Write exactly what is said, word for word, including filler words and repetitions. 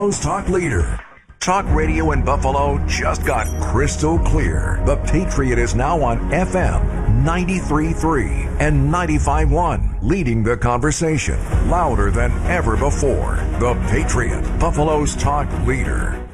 Talk leader. Talk radio in Buffalo just got crystal clear. The Patriot is now on F M ninety-three point three and ninety-five point one, leading the conversation louder than ever before. The Patriot, Buffalo's talk leader.